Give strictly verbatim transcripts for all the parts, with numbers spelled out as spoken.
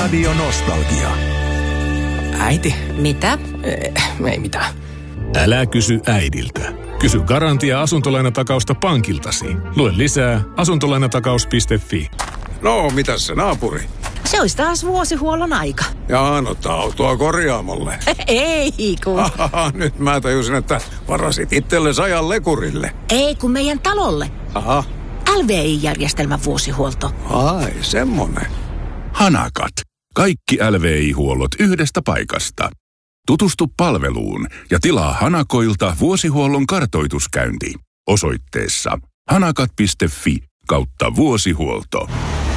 Radio Nostalgia. Äiti. Mitä? Ei, ei mitään. Älä kysy äidiltä. Kysy Garantia asuntolainatakausta pankiltasi. Lue lisää asuntolainatakaus piste fi. No, mitäs se naapuri? Se olisi taas vuosihuollon aika. Jaa, no autoa korjaamolle. Ei kun. Ahaha, nyt mä tajusin, että varasit itsellesi ajan lekurille. Ei kun meidän talolle. Aha. L V I-järjestelmän vuosihuolto. Ai, semmonen. Hanakat. Kaikki L V I-huollot yhdestä paikasta. Tutustu palveluun ja tilaa Hanakoilta vuosihuollon kartoituskäynti osoitteessa hanakat piste fi kautta vuosihuolto.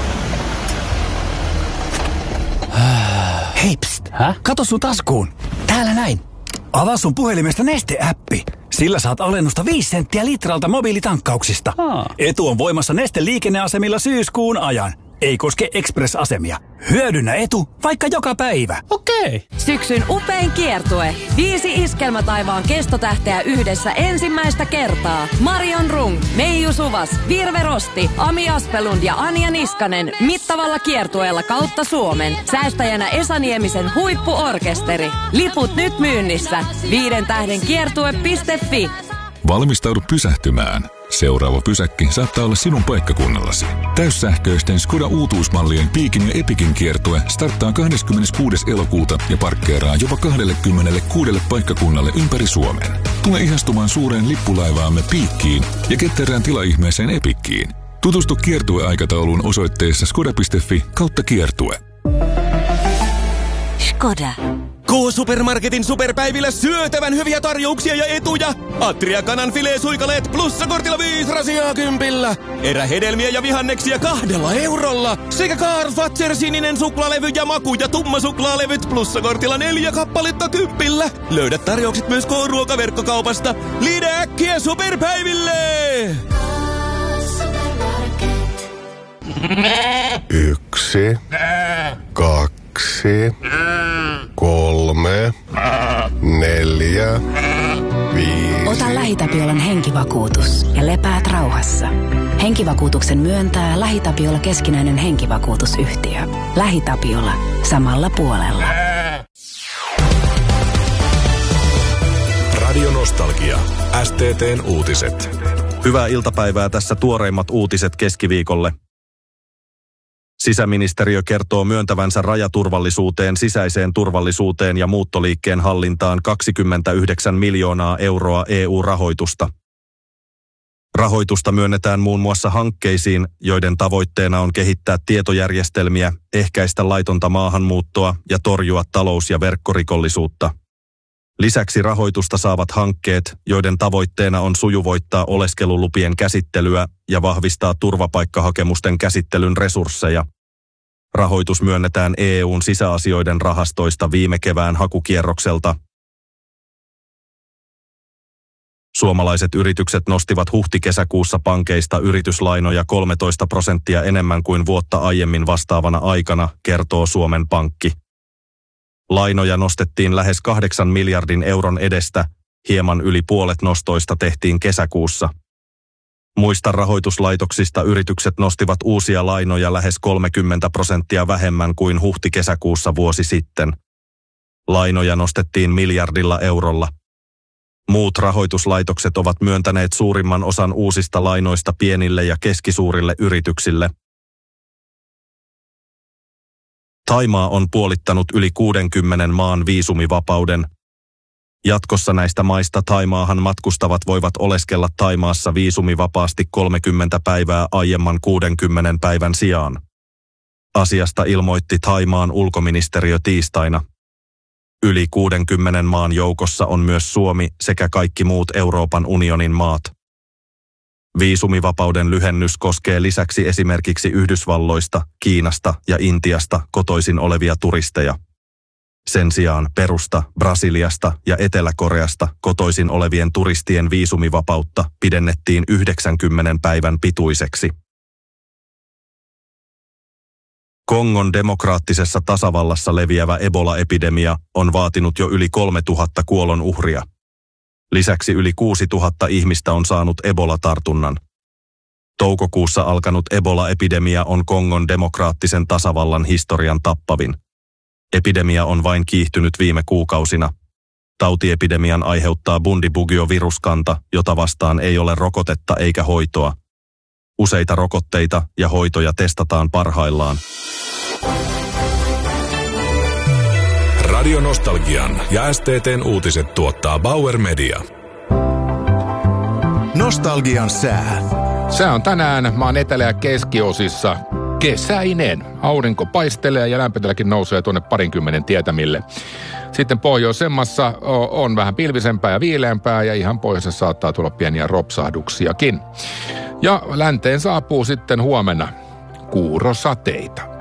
Hei pst, Häh? Kato sun taskuun. Täällä näin. Avaa sun puhelimesta Neste-äppi. Sillä saat alennusta viisi senttiä litralta mobiilitankkauksista. Aa. Etu on voimassa Neste liikenneasemilla syyskuun ajan. Ei koske Express-asemia. Hyödynnä etu vaikka joka päivä. Okei. Syksyn upein kiertue. Viisi iskelmätaivaan kestotähteä yhdessä ensimmäistä kertaa. Marion Rung, Meiju Suvas, Virve Rosti, Ami Aspelund ja Anja Niskanen mittavalla kiertueella kautta Suomen. Säästäjänä Esa Niemisen huippuorkesteri. Liput nyt myynnissä. Viiden tähden kiertue piste fi. Valmistaudu pysähtymään. Seuraava pysäkki saattaa olla sinun paikkakunnallasi. Täyssähköisten Skoda uutuusmallien Piikin ja Epikin kiertue starttaa kahdeskymmeneskuudes elokuuta ja parkkeeraa jopa kaksikymmentäkuusi paikkakunnalle ympäri Suomen. Tule ihastumaan suureen lippulaivaamme Piikkiin ja ketterään tilaihmeeseen Epikkiin. Tutustu kiertueaikatauluun osoitteessa skoda piste fi kautta kiertue. Skoda. K-Supermarketin superpäivillä syötävän hyviä tarjouksia ja etuja. Atria kanan filesuikaleet plussakortilla viisi rasiaa kympillä. Erähedelmiä ja vihanneksia kahdella eurolla. Sekä Karl Fatser sininen suklaalevy ja maku- ja tummasuklaalevyt plussakortilla neljä kappaletta kympillä. Löydät tarjoukset myös K-ruokaverkkokaupasta. Liide äkkiä superpäiville! Yksi. Kaksi. Kolme. Neljä. Viisi. Ota LähiTapiolan henkivakuutus ja lepäät rauhassa. Henkivakuutuksen myöntää LähiTapiola keskinäinen henkivakuutusyhtiö. LähiTapiola. Samalla puolella. Radio Nostalgia. S T T:n uutiset. Hyvää iltapäivää, tässä tuoreimmat uutiset keskiviikolle. Sisäministeriö kertoo myöntävänsä rajaturvallisuuteen, sisäiseen turvallisuuteen ja muuttoliikkeen hallintaan kaksikymmentäyhdeksän miljoonaa euroa E U-rahoitusta. Rahoitusta myönnetään muun muassa hankkeisiin, joiden tavoitteena on kehittää tietojärjestelmiä, ehkäistä laitonta maahanmuuttoa ja torjua talous- ja verkkorikollisuutta. Lisäksi rahoitusta saavat hankkeet, joiden tavoitteena on sujuvoittaa oleskelulupien käsittelyä ja vahvistaa turvapaikkahakemusten käsittelyn resursseja. Rahoitus myönnetään E U:n sisäasioiden rahastoista viime kevään hakukierrokselta. Suomalaiset yritykset nostivat huhti-kesäkuussa pankeista yrityslainoja kolmetoista prosenttia enemmän kuin vuotta aiemmin vastaavana aikana, kertoo Suomen Pankki. Lainoja nostettiin lähes kahdeksan miljardin euron edestä, hieman yli puolet nostoista tehtiin kesäkuussa. Muista rahoituslaitoksista yritykset nostivat uusia lainoja lähes kolmekymmentä prosenttia vähemmän kuin huhti-kesäkuussa vuosi sitten. Lainoja nostettiin miljardilla eurolla. Muut rahoituslaitokset ovat myöntäneet suurimman osan uusista lainoista pienille ja keskisuurille yrityksille. Thaimaa on puolittanut yli kuudenkymmenen maan viisumivapauden. Jatkossa näistä maista Thaimaahan matkustavat voivat oleskella Thaimaassa viisumivapaasti kolmekymmentä päivää aiemman kuudenkymmenen päivän sijaan. Asiasta ilmoitti Thaimaan ulkoministeriö tiistaina. Yli kuudenkymmenen maan joukossa on myös Suomi sekä kaikki muut Euroopan unionin maat. Viisumivapauden lyhennys koskee lisäksi esimerkiksi Yhdysvalloista, Kiinasta ja Intiasta kotoisin olevia turisteja. Sen sijaan Perusta, Brasiliasta ja Etelä-Koreasta kotoisin olevien turistien viisumivapautta pidennettiin yhdeksänkymmenen päivän pituiseksi. Kongon demokraattisessa tasavallassa leviävä Ebola-epidemia on vaatinut jo yli kolmetuhatta kuolonuhria. Lisäksi yli kuusituhatta ihmistä on saanut Ebola-tartunnan. Toukokuussa alkanut Ebola-epidemia on Kongon demokraattisen tasavallan historian tappavin. Epidemia on vain kiihtynyt viime kuukausina. Tautiepidemian aiheuttaa Bundibugyo-viruskanta, jota vastaan ei ole rokotetta eikä hoitoa. Useita rokotteita ja hoitoja testataan parhaillaan. Radio Nostalgian ja S T T:n uutiset tuottaa Bauer Media. Nostalgian sää. Sää on tänään maan etelä- ja keskiosissa kesäinen. Aurinko paistelee ja lämpötilakin nousee tuonne parinkymmenen tietämille. Sitten pohjoisemmassa on vähän pilvisempää ja viileämpää ja ihan pohjoisessa saattaa tulla pieniä ropsahduksiakin. Ja länteen saapuu sitten huomenna kuurosateita.